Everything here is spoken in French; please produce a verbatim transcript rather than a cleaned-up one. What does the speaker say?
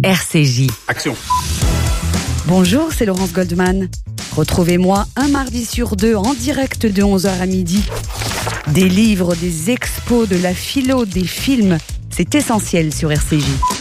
R C J. Action. Bonjour, c'est Laurence Goldman. Retrouvez-moi un mardi sur deux en direct de onze heures à midi. Des livres, des expos, de la philo, des films, c'est essentiel sur R C J.